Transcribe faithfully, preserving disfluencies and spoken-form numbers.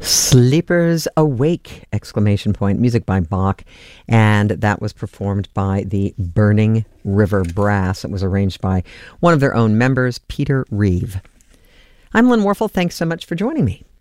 Sleepers Awake! Exclamation point. Music by Bach, and that was performed by the Burning River Brass. It was arranged by one of their own members, Peter Reeve. I'm Lynn Warfel. Thanks so much for joining me.